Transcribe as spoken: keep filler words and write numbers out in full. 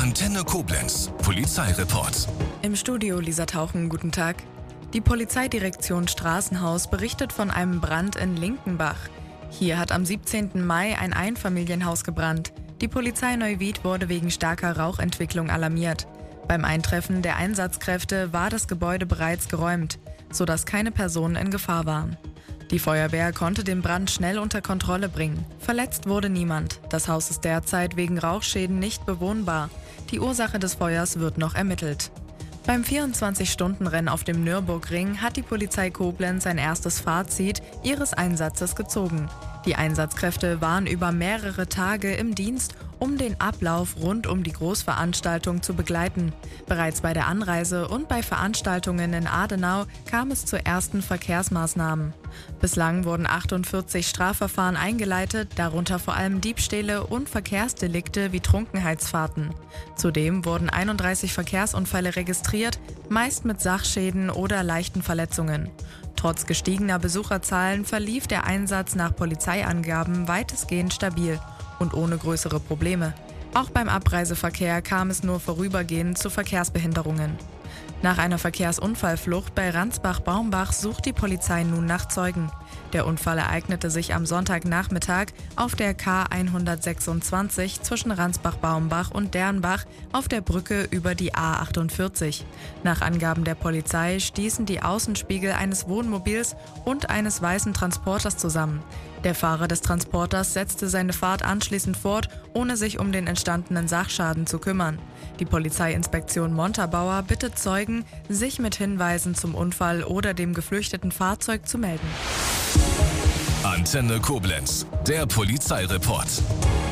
Antenne Koblenz, Polizeireport. Im Studio Lisa Tauchen, guten Tag. Die Polizeidirektion Straßenhaus berichtet von einem Brand in Linkenbach. Hier hat am siebzehnten Mai ein Einfamilienhaus gebrannt. Die Polizei Neuwied wurde wegen starker Rauchentwicklung alarmiert. Beim Eintreffen der Einsatzkräfte war das Gebäude bereits geräumt, sodass keine Personen in Gefahr waren. Die Feuerwehr konnte den Brand schnell unter Kontrolle bringen. Verletzt wurde niemand. Das Haus ist derzeit wegen Rauchschäden nicht bewohnbar. Die Ursache des Feuers wird noch ermittelt. Beim vierundzwanzig-Stunden-Rennen auf dem Nürburgring hat die Polizei Koblenz ein erstes Fazit ihres Einsatzes gezogen. Die Einsatzkräfte waren über mehrere Tage im Dienst, um den Ablauf rund um die Großveranstaltung zu begleiten. Bereits bei der Anreise und bei Veranstaltungen in Adenau kam es zu ersten Verkehrsmaßnahmen. Bislang wurden achtundvierzig Strafverfahren eingeleitet, darunter vor allem Diebstähle und Verkehrsdelikte wie Trunkenheitsfahrten. Zudem wurden einunddreißig Verkehrsunfälle registriert, meist mit Sachschäden oder leichten Verletzungen. Trotz gestiegener Besucherzahlen verlief der Einsatz nach Polizeiangaben weitestgehend stabil und ohne größere Probleme. Auch beim Abreiseverkehr kam es nur vorübergehend zu Verkehrsbehinderungen. Nach einer Verkehrsunfallflucht bei Ransbach-Baumbach sucht die Polizei nun nach Zeugen. Der Unfall ereignete sich am Sonntagnachmittag auf der K hundertsechsundzwanzig zwischen Ransbach-Baumbach und Dernbach auf der Brücke über die A achtundvierzig. Nach Angaben der Polizei stießen die Außenspiegel eines Wohnmobils und eines weißen Transporters zusammen. Der Fahrer des Transporters setzte seine Fahrt anschließend fort, ohne sich um den entstandenen Sachschaden zu kümmern. Die Polizeiinspektion Montabaur bittet Zeugen, sich mit Hinweisen zum Unfall oder dem geflüchteten Fahrzeug zu melden. Antenne Koblenz, der Polizeireport.